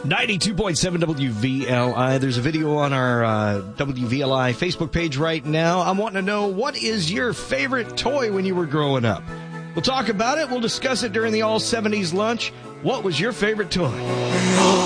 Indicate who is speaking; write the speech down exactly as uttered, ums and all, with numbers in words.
Speaker 1: ninety-two point seven W V L I. There's a video on our uh, W V L I Facebook page right now. I'm wanting to know, what is your favorite toy when you were growing up? We'll talk about it. We'll discuss it during the All seventies lunch. What was your favorite toy?